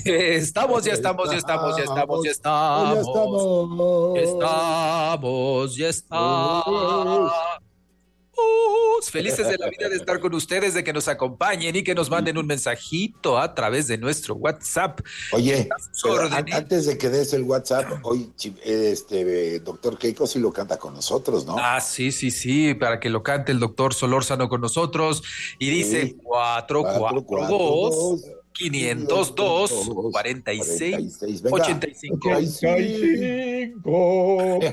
Estamos, ya estamos, ya estamos, ya estamos, ya Ya estamos. Ya estamos. estamos, ya estamos. Felices de la vida de estar con ustedes, de que nos acompañen y que nos manden un mensajito a través de nuestro WhatsApp. Oye, A sus pero órdenes. antes de que des el WhatsApp, hoy doctor Keiko sí lo canta con nosotros, ¿no? Ah, sí, sí, sí, para que lo cante el doctor Solórzano con nosotros. Y dice Sí, 442 442 502 502 46 46. Venga, 85. 85.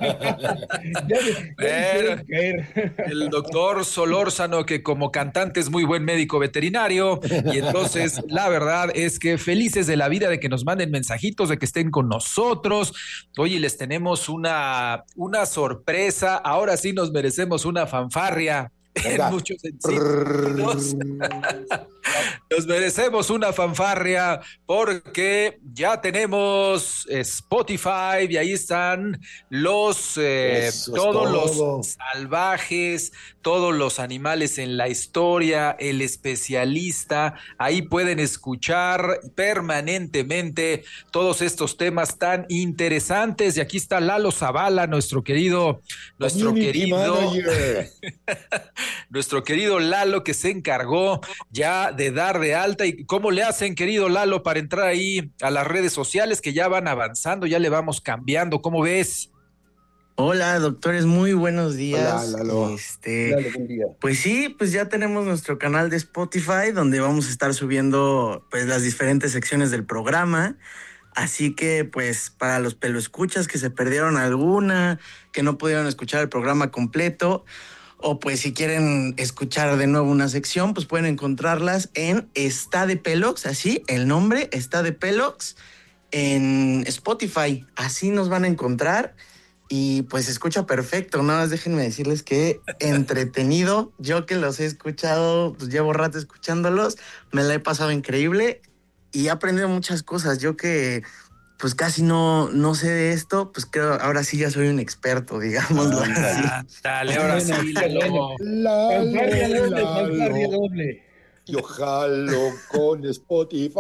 Ya me quieren Bueno, caer. el doctor Solórzano, que como cantante es muy buen médico veterinario, y entonces la verdad es que felices de la vida de que nos manden mensajitos, de que estén con nosotros. Oye, les tenemos una sorpresa, ahora sí nos merecemos una fanfarria en venga. muchos sentidos. Nos merecemos una fanfarria porque ya tenemos Spotify y ahí están Eso es todos los todo. salvajes, todos los animales en la historia, el especialista. Ahí pueden escuchar permanentemente todos estos temas tan interesantes. Y aquí está Lalo Zavala, nuestro Community querido Manager. nuestro querido Lalo, que se encargó ya de dar de alta. ¿Y cómo le hacen, querido Lalo, para entrar ahí a las redes sociales que ya van avanzando, ya le vamos cambiando? ¿Cómo ves? Hola, doctores, muy buenos Hola, días. Lalo. Dale, buen día. Pues sí, pues ya tenemos nuestro canal de Spotify donde vamos a estar subiendo pues las diferentes secciones del programa. Así que pues para los peloescuchas que se perdieron alguna, que no pudieron escuchar el programa completo, o pues si quieren escuchar de nuevo una sección, pues pueden encontrarlas en Está de Pelox, así, el nombre Está de Pelox en Spotify. Así nos van a encontrar. Y pues se escucha perfecto, nada más déjenme decirles que entretenido, yo que los he escuchado, pues llevo rato escuchándolos, me la he pasado increíble y he aprendido muchas cosas, yo que pues casi no sé de esto, pues creo ahora sí ya soy un experto, digámoslo así. Ándale. Ah, dale, ahora Bueno, sí, qué bueno. Lalo. Fanfarria Lalo, doble, fanfarria Lalo. doble. Yo jalo con Spotify.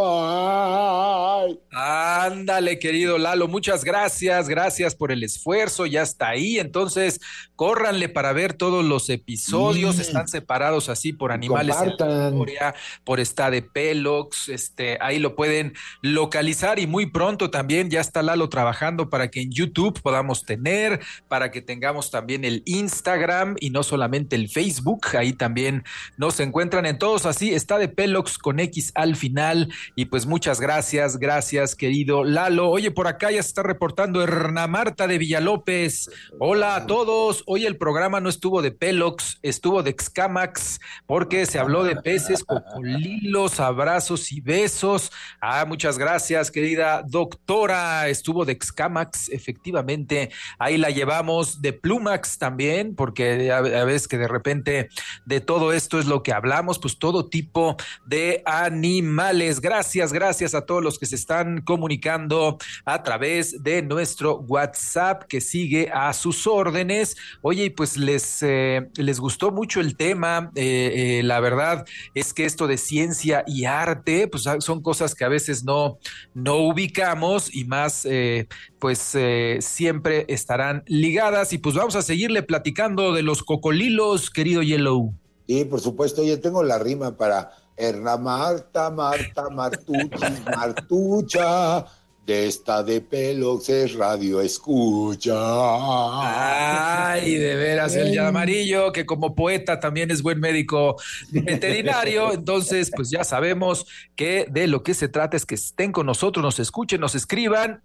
Ándale, querido Lalo, muchas gracias, gracias por el esfuerzo, ya está ahí. Entonces, córranle para ver todos los episodios, están Sí, separados así por y animales en la compartan. historia, por Está de Pelox, ahí lo pueden localizar y muy pronto también ya está Lalo trabajando para que en YouTube podamos tener, para que tengamos también el Instagram y no solamente el Facebook, ahí también nos encuentran en todos así, Está de Pelox con X al final. Y pues muchas gracias, gracias, querido Lalo. Oye, por acá ya se está reportando Erna Marta de Villalópez. Hola a todos. Hoy el programa no estuvo de Pelox, estuvo de Excamax, porque se habló de peces, cocolilos, abrazos y besos. Ah, muchas gracias, querida doctora. Estuvo de Excamax, efectivamente. Ahí la llevamos de Plumax también, porque a veces que de repente de todo esto es lo que hablamos, pues todo tipo de animales. Gracias, gracias a todos los que se están comunicando a través de nuestro WhatsApp que sigue a sus órdenes. Oye, y pues les gustó mucho el tema. La verdad es que esto de ciencia y arte, pues son cosas que a veces no ubicamos y más, siempre estarán ligadas. Y pues vamos a seguirle platicando de los cocolilos, querido Yellow. Y por supuesto, yo tengo la rima para Erna Marta, Marta, Martuchis, Martucha. De esta de Pelox es radio escucha. Ay, de veras, el ya amarillo, que como poeta también es buen médico veterinario. Entonces, pues ya sabemos que de lo que se trata es que estén con nosotros, nos escuchen, nos escriban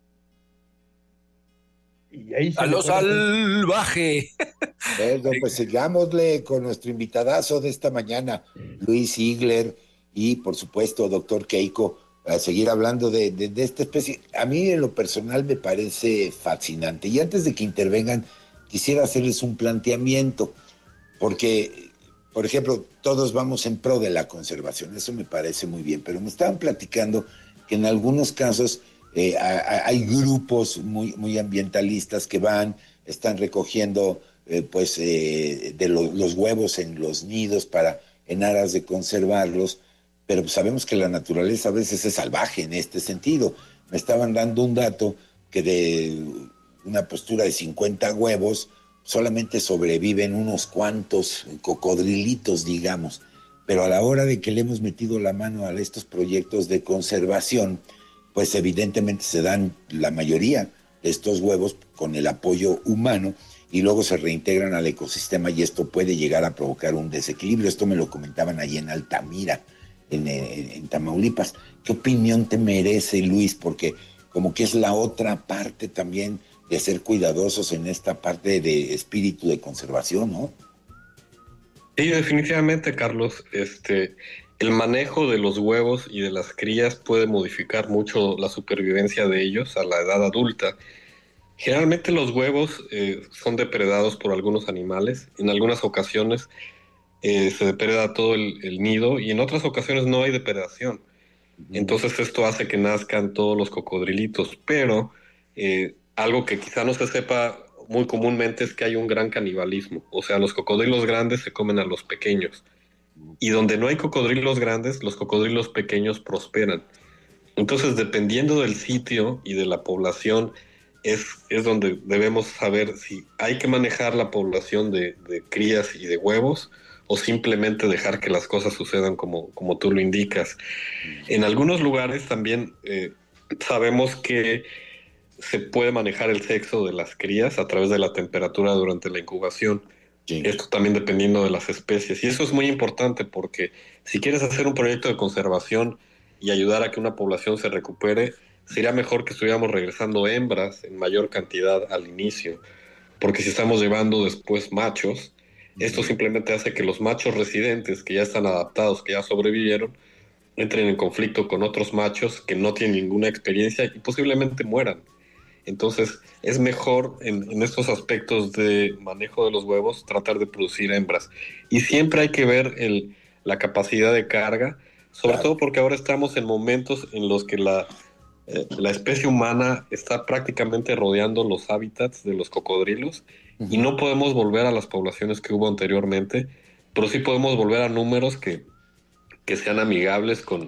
Y ahí a se le lo puede hacer. salvaje. Bueno, pues sigámosle con nuestro invitadazo de esta mañana, Luis Ziegler, y por supuesto, doctor Keiko, a seguir hablando de esta especie. A mí en lo personal me parece fascinante. Y antes de que intervengan, quisiera hacerles un planteamiento, porque, por ejemplo, todos vamos en pro de la conservación, eso me parece muy bien, pero me estaban platicando que en algunos casos hay grupos muy ambientalistas que están recogiendo los huevos en los nidos en aras de conservarlos, pero pues sabemos que la naturaleza a veces es salvaje en este sentido. Me estaban dando un dato que de una postura de 50 huevos solamente sobreviven unos cuantos cocodrilitos, digamos, pero a la hora de que le hemos metido la mano a estos proyectos de conservación, pues evidentemente se dan la mayoría de estos huevos con el apoyo humano y luego se reintegran al ecosistema y esto puede llegar a provocar un desequilibrio. Esto me lo comentaban allí en Altamira, en Tamaulipas. ¿Qué opinión te merece, Luis? Porque como que es la otra parte también de ser cuidadosos en esta parte de espíritu de conservación, ¿no? Sí, definitivamente, Carlos. El manejo de los huevos y de las crías puede modificar mucho la supervivencia de ellos a la edad adulta. Generalmente los huevos son depredados por algunos animales. En algunas ocasiones se depreda todo el nido y en otras ocasiones no hay depredación. Entonces esto hace que nazcan todos los cocodrilitos, pero algo que quizá no se sepa muy comúnmente es que hay un gran canibalismo. O sea, los cocodrilos grandes se comen a los pequeños. Y donde no hay cocodrilos grandes, los cocodrilos pequeños prosperan. Entonces, dependiendo del sitio y de la población, es donde debemos saber si hay que manejar la población de crías y de huevos o simplemente dejar que las cosas sucedan como tú lo indicas. En algunos lugares también sabemos que se puede manejar el sexo de las crías a través de la temperatura durante la incubación. Sí. Esto también dependiendo de las especies. Y eso es muy importante porque si quieres hacer un proyecto de conservación y ayudar a que una población se recupere, sería mejor que estuviéramos regresando hembras en mayor cantidad al inicio. Porque si estamos llevando después machos, esto simplemente hace que los machos residentes que ya están adaptados, que ya sobrevivieron, entren en conflicto con otros machos que no tienen ninguna experiencia y posiblemente mueran. Entonces, es mejor en estos aspectos de manejo de los huevos tratar de producir hembras. Y siempre hay que ver la capacidad de carga, sobre todo porque ahora estamos en momentos en los que la especie humana está prácticamente rodeando los hábitats de los cocodrilos y no podemos volver a las poblaciones que hubo anteriormente, pero sí podemos volver a números que sean amigables con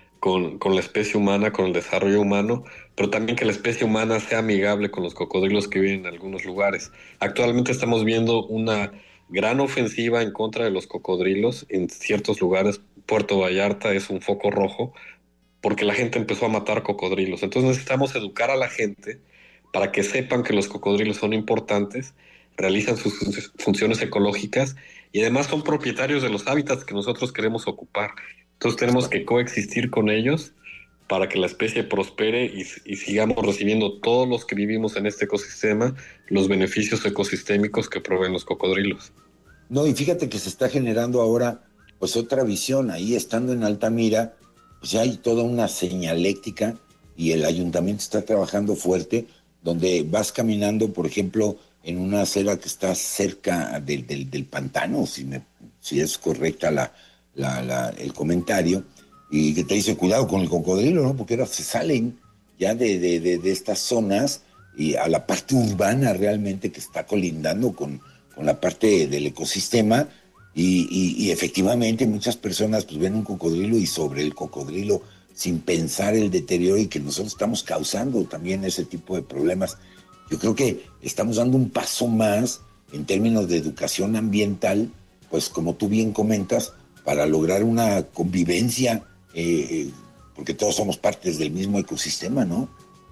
la especie humana, con el desarrollo humano, pero también que la especie humana sea amigable con los cocodrilos que viven en algunos lugares. Actualmente estamos viendo una gran ofensiva en contra de los cocodrilos en ciertos lugares. Puerto Vallarta es un foco rojo porque la gente empezó a matar cocodrilos. Entonces necesitamos educar a la gente para que sepan que los cocodrilos son importantes, realizan sus funciones ecológicas y además son propietarios de los hábitats que nosotros queremos ocupar. Entonces tenemos que coexistir con ellos para que la especie prospere y sigamos recibiendo todos los que vivimos en este ecosistema los beneficios ecosistémicos que proveen los cocodrilos. No, y fíjate que se está generando ahora pues otra visión. Ahí estando en Altamira, pues ya hay toda una señaléctica y el ayuntamiento está trabajando fuerte, donde vas caminando, por ejemplo, en una acera que está cerca del pantano, si es correcta el comentario, y que te dice cuidado con el cocodrilo, ¿no? Porque ahora se salen ya de estas zonas y a la parte urbana realmente que está colindando con la parte del ecosistema y efectivamente muchas personas pues ven un cocodrilo y sobre el cocodrilo sin pensar el deterioro y que nosotros estamos causando también ese tipo de problemas. Yo creo que estamos dando un paso más en términos de educación ambiental, pues como tú bien comentas, para lograr una convivencia, porque todos somos partes del mismo ecosistema, ¿no?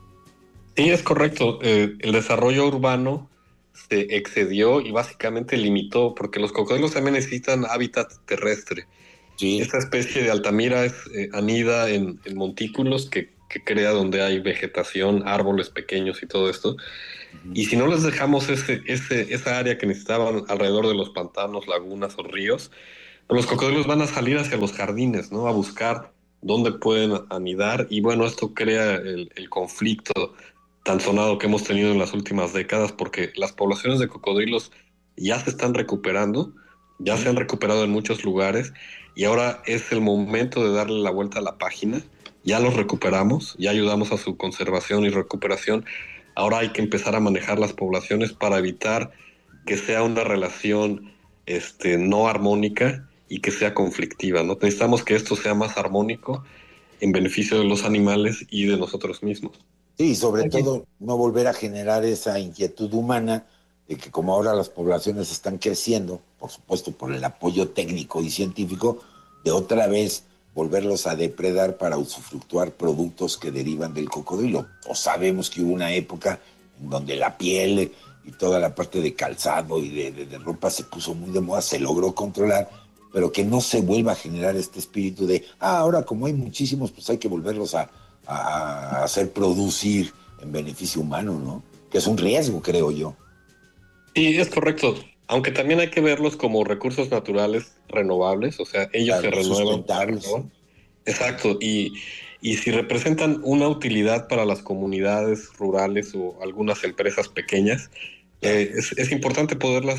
Sí, es correcto. El desarrollo urbano se excedió y básicamente limitó, porque los cocodrilos también necesitan hábitat terrestre. Sí. Esta especie de Altamira anida en montículos que crea donde hay vegetación, árboles pequeños y todo esto. Y si no les dejamos esa área que necesitaban alrededor de los pantanos, lagunas o ríos, pues los cocodrilos van a salir hacia los jardines, ¿no? A buscar dónde pueden anidar. Y bueno, esto crea el conflicto tan sonado que hemos tenido en las últimas décadas, porque las poblaciones de cocodrilos ya se están recuperando, ya se han recuperado en muchos lugares, y ahora es el momento de darle la vuelta a la página. Ya los recuperamos, ya ayudamos a su conservación y recuperación. Ahora hay que empezar a manejar las poblaciones para evitar que sea una relación no armónica y que sea conflictiva, ¿no? Necesitamos que esto sea más armónico en beneficio de los animales y de nosotros mismos. Sí, sobre todo no volver a generar esa inquietud humana de que como ahora las poblaciones están creciendo, por supuesto por el apoyo técnico y científico, de otra vez volverlos a depredar para usufructuar productos que derivan del cocodrilo. O sabemos que hubo una época en donde la piel y toda la parte de calzado y de ropa se puso muy de moda, se logró controlar, pero que no se vuelva a generar este espíritu de, ahora como hay muchísimos, pues hay que volverlos a hacer producir en beneficio humano, ¿no? Que es un riesgo, creo yo. Sí, es correcto. Aunque también hay que verlos como recursos naturales renovables, o sea, ellos se renuevan. Sustentables. Exacto, y si representan una utilidad para las comunidades rurales o algunas empresas pequeñas, es importante poderlas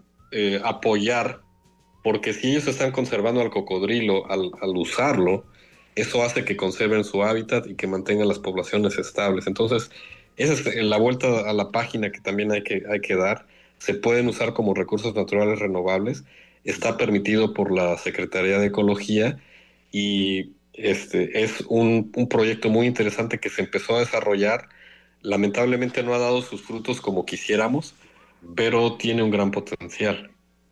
apoyar, porque si ellos están conservando al cocodrilo al usarlo, eso hace que conserven su hábitat y que mantengan las poblaciones estables. Entonces, esa es la vuelta a la página que también hay que dar. Se pueden usar como recursos naturales renovables. Está permitido por la Secretaría de Ecología y es un proyecto muy interesante que se empezó a desarrollar. Lamentablemente no ha dado sus frutos como quisiéramos, pero tiene un gran potencial.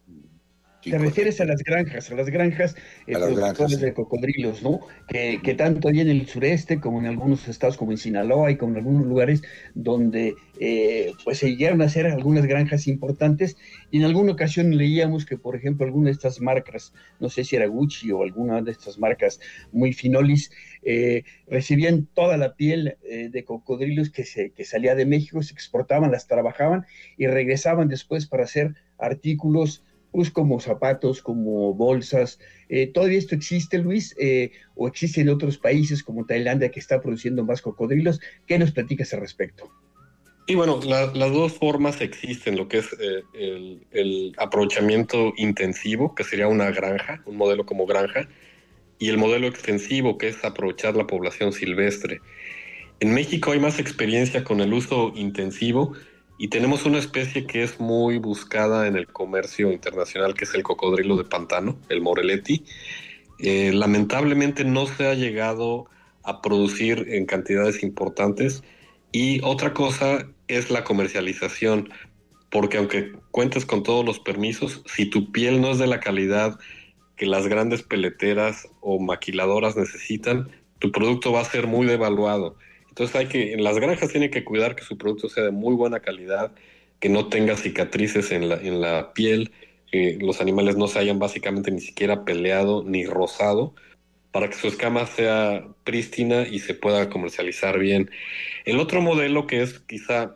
Te refieres a las granjas productoras de cocodrilos, ¿no? Que tanto hay en el sureste como en algunos estados como en Sinaloa y como en algunos lugares donde pues se llegaron a hacer algunas granjas importantes, y en alguna ocasión leíamos que, por ejemplo, alguna de estas marcas, no sé si era Gucci o alguna de estas marcas muy finolis, recibían toda la piel de cocodrilos que salía de México, se exportaban, las trabajaban y regresaban después para hacer artículos pues como zapatos, como bolsas. ¿Todavía esto existe, Luis? ¿O existe en otros países como Tailandia, que está produciendo más cocodrilos? ¿Qué nos platicas al respecto? Y bueno, las dos formas existen, lo que es el aprovechamiento intensivo, que sería una granja, un modelo como granja, y el modelo extensivo, que es aprovechar la población silvestre. En México hay más experiencia con el uso intensivo, y tenemos una especie que es muy buscada en el comercio internacional, que es el cocodrilo de pantano, el Morelletti. Lamentablemente no se ha llegado a producir en cantidades importantes. Y otra cosa es la comercialización, porque aunque cuentes con todos los permisos, si tu piel no es de la calidad que las grandes peleteras o maquiladoras necesitan, tu producto va a ser muy devaluado. Entonces en las granjas tienen que cuidar que su producto sea de muy buena calidad, que no tenga cicatrices en la piel, que los animales no se hayan básicamente ni siquiera peleado ni rozado, para que su escama sea prístina y se pueda comercializar bien. El otro modelo, que es quizá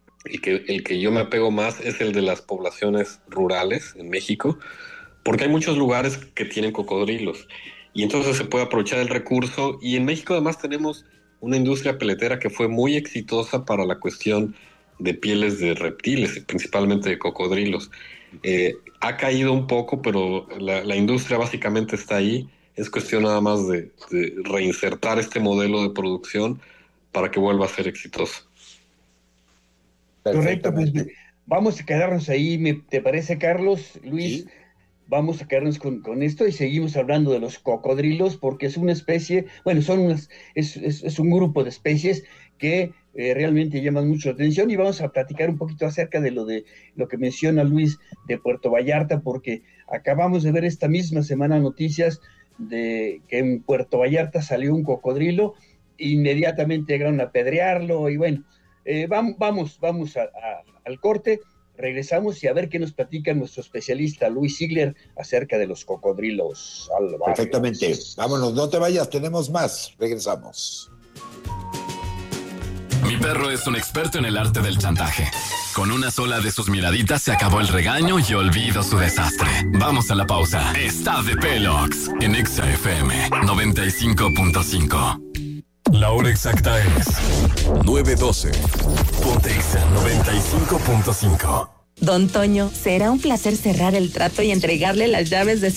el que yo me apego más, es el de las poblaciones rurales en México, porque hay muchos lugares que tienen cocodrilos y entonces se puede aprovechar el recurso. Y en México además tenemos una industria peletera que fue muy exitosa para la cuestión de pieles de reptiles, principalmente de cocodrilos. Ha caído un poco, pero la industria básicamente está ahí. Es cuestión nada más de reinsertar este modelo de producción para que vuelva a ser exitoso. Correcto, pues vamos a quedarnos ahí, ¿te parece, Carlos? Luis, ¿sí? Vamos a quedarnos con esto y seguimos hablando de los cocodrilos, porque es una especie, bueno, es un grupo de especies que realmente llaman mucho la atención, y vamos a platicar un poquito acerca de lo que menciona Luis de Puerto Vallarta, porque acabamos de ver esta misma semana noticias de que en Puerto Vallarta salió un cocodrilo, inmediatamente llegaron a apedrearlo, y bueno, vamos al corte. Regresamos y a ver qué nos platica nuestro especialista Luis Ziegler acerca de los cocodrilos salvajes. Perfectamente. Vámonos, no te vayas, tenemos más. Regresamos. Mi perro es un experto en el arte del chantaje. Con una sola de sus miraditas se acabó el regaño y olvido su desastre. Vamos a la pausa. Está de Pelox en Exa FM 95.5. La hora exacta es 9:12. Ponte Exa 95.5. Don Toño, será un placer cerrar el trato y entregarle las llaves de